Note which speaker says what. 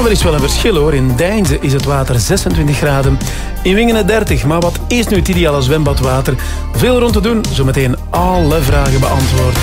Speaker 1: er is wel een verschil hoor. In Deinze is het water 26 graden. In Wingene 30. Maar wat is nu het ideale zwembadwater? Veel rond te doen. Zometeen alle vragen beantwoord.